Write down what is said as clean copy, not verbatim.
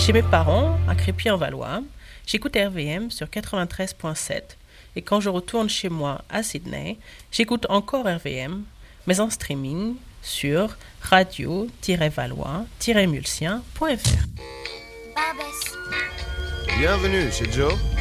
Chez mes parents, à Crépy-en-Valois, j'écoute RVM sur 93.7 et quand je retourne chez moi à Sydney, j'écoute encore RVM, mais en streaming sur radio-valois-mulsien.fr. Bienvenue chez Joe